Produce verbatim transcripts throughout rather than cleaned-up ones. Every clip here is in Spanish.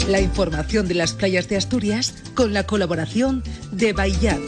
La información de las playas de Asturias con la colaboración de Baillat.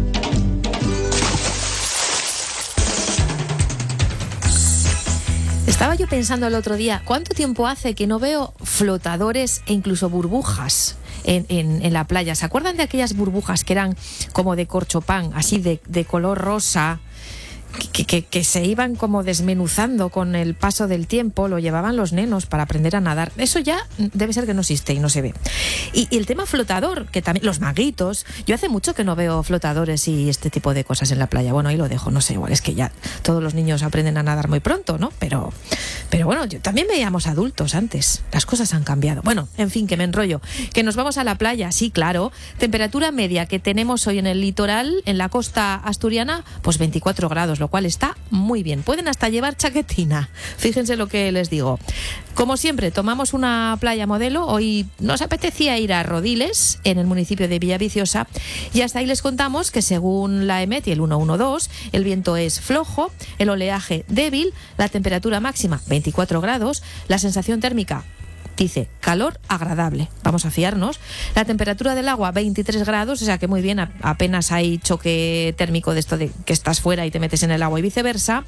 Estaba yo pensando el otro día, ¿cuánto tiempo hace que no veo flotadores e incluso burbujas en, en, en la playa? ¿Se acuerdan de aquellas burbujas que eran como de corchopán, así de, de color rosa? Que, que, que se iban como desmenuzando con el paso del tiempo, lo llevaban los nenos para aprender a nadar. Eso ya debe ser que no existe y no se ve. Y, y el tema flotador, que también, los maguitos, yo hace mucho que no veo flotadores y este tipo de cosas en la playa. Bueno, ahí lo dejo, no sé, igual es que ya todos los niños aprenden a nadar muy pronto, ¿no? Pero, pero bueno, yo, también veíamos adultos antes, las cosas han cambiado. Bueno, en fin, que me enrollo. Que nos vamos a la playa, sí, claro. Temperatura media que tenemos hoy en el litoral, en la costa asturiana, pues veinticuatro grados, lo cual está muy bien. Pueden hasta llevar chaquetina. Fíjense lo que les digo. Como siempre, tomamos una playa modelo. Hoy nos apetecía ir a Rodiles, en el municipio de Villaviciosa, y hasta ahí les contamos que según la EMET y el ciento doce, el viento es flojo, el oleaje débil, la temperatura máxima veinticuatro grados, la sensación térmica dice calor agradable, vamos a fiarnos. La temperatura del agua veintitrés grados, o sea que muy bien, apenas hay choque térmico de esto de que estás fuera y te metes en el agua y viceversa.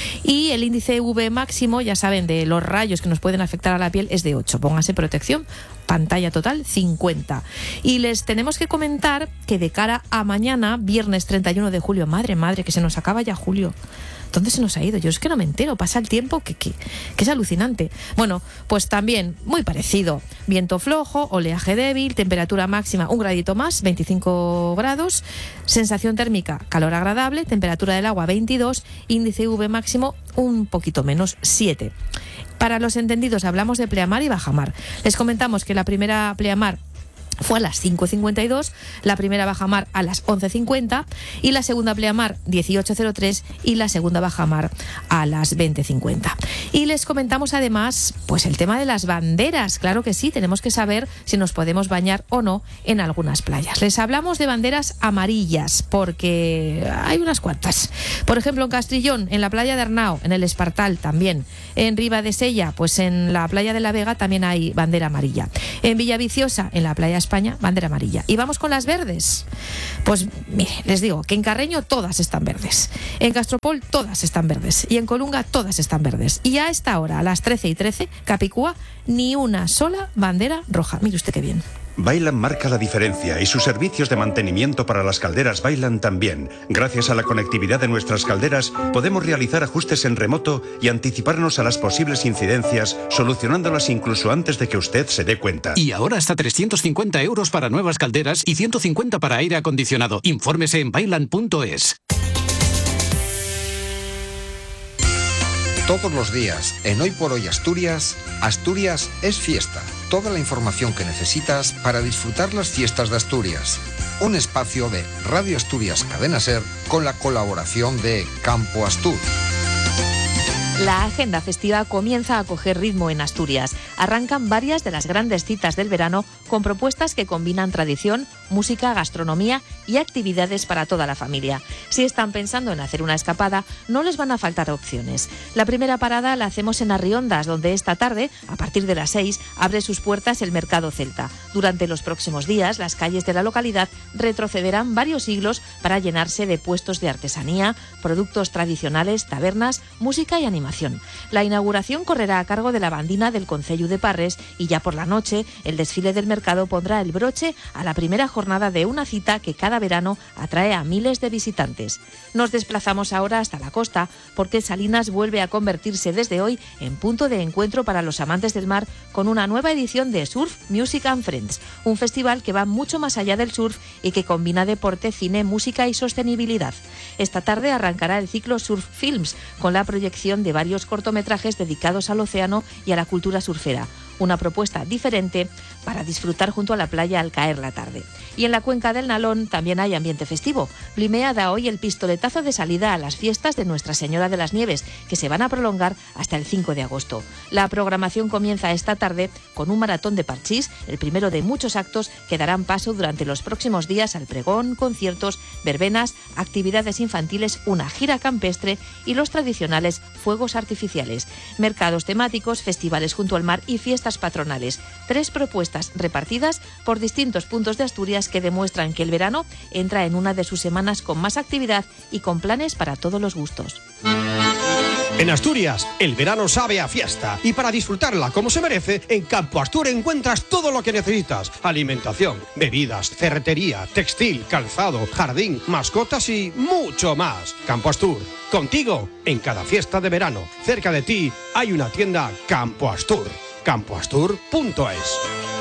Y el índice U V máximo, ya saben, de los rayos que nos pueden afectar a la piel es de ocho. Pónganse protección, pantalla total cincuenta. Y les tenemos que comentar que de cara a mañana, viernes treinta y uno de julio, madre, madre, que se nos acaba ya julio. ¿Dónde se nos ha ido? Yo es que no me entero, pasa el tiempo que, que, que es alucinante. Bueno, pues también muy parecido. Viento flojo, oleaje débil, temperatura máxima un gradito más, veinticinco grados, sensación térmica calor agradable, temperatura del agua veintidós, índice U V máximo un poquito menos, siete. Para los entendidos hablamos de pleamar y bajamar. Les comentamos que la primera pleamar fue a las cinco cincuenta y dos, la primera bajamar a las once cincuenta y la segunda pleamar dieciocho cero tres y la segunda bajamar a las veinte cincuenta. Y les comentamos además pues el tema de las banderas. Claro que sí, tenemos que saber si nos podemos bañar o no en algunas playas. Les hablamos de banderas amarillas porque hay unas cuantas. Por ejemplo, en Castrillón, en la playa de Arnao, en el Espartal también. En Ribadesella, pues en la playa de la Vega también hay bandera amarilla. En Villaviciosa, en la playa España, bandera amarilla. Y vamos con las verdes. Pues mire, les digo que en Carreño todas están verdes, en Castropol todas están verdes y en Colunga todas están verdes. Y a esta hora, a las trece y trece, Capicúa, ni una sola bandera roja. Mire usted qué bien. Vaillant marca la diferencia y sus servicios de mantenimiento para las calderas Vaillant también. Gracias a la conectividad de nuestras calderas podemos realizar ajustes en remoto y anticiparnos a las posibles incidencias, solucionándolas incluso antes de que usted se dé cuenta. Y ahora hasta trescientos cincuenta euros para nuevas calderas y ciento cincuenta para aire acondicionado. Infórmese en vaillant punto es. Todos los días, en Hoy por Hoy Asturias, Asturias es fiesta. Toda la información que necesitas para disfrutar las fiestas de Asturias. Un espacio de Radio Asturias Cadena Ser con la colaboración de Campo Astur. La agenda festiva comienza a coger ritmo en Asturias. Arrancan varias de las grandes citas del verano con propuestas que combinan tradición, música, gastronomía y actividades para toda la familia. Si están pensando en hacer una escapada, no les van a faltar opciones. La primera parada la hacemos en Arriondas, donde esta tarde, a partir de las seis, abre sus puertas el Mercado Celta. Durante los próximos días, las calles de la localidad retrocederán varios siglos para llenarse de puestos de artesanía, productos tradicionales, tabernas, música y animación. La inauguración correrá a cargo de la bandina del Concello de Parres y ya por la noche el desfile del mercado pondrá el broche a la primera jornada de una cita que cada verano atrae a miles de visitantes. Nos desplazamos ahora hasta la costa porque Salinas vuelve a convertirse desde hoy en punto de encuentro para los amantes del mar con una nueva edición de Surf Music and Friends, un festival que va mucho más allá del surf y que combina deporte, cine, música y sostenibilidad. Esta tarde arrancará el ciclo Surf Films con la proyección de varios cortometrajes dedicados al océano y a la cultura surfera. Una propuesta diferente para disfrutar junto a la playa al caer la tarde. Y en la cuenca del Nalón también hay ambiente festivo. Blimea da hoy el pistoletazo de salida a las fiestas de Nuestra Señora de las Nieves, que se van a prolongar hasta el cinco de agosto. La programación comienza esta tarde con un maratón de parchís, el primero de muchos actos que darán paso durante los próximos días al pregón, conciertos, verbenas, actividades infantiles, una gira campestre y los tradicionales fuegos artificiales. Mercados temáticos, festivales junto al mar y fiestas fiestas patronales. Tres propuestas repartidas por distintos puntos de Asturias que demuestran que el verano entra en una de sus semanas con más actividad y con planes para todos los gustos. En Asturias, el verano sabe a fiesta y para disfrutarla como se merece, en Campo Astur encuentras todo lo que necesitas. Alimentación, bebidas, ferretería, textil, calzado, jardín, mascotas y mucho más. Campo Astur, contigo en cada fiesta de verano. Cerca de ti hay una tienda Campo Astur. campo astur punto es.